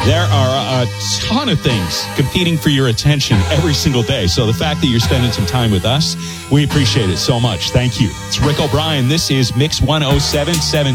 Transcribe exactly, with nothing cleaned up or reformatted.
There are a ton of things competing for your attention every single day. So the fact that you're spending some time with us, we appreciate it so much. Thank you. It's Rick O'Brien. This is Mix one oh seven point seven.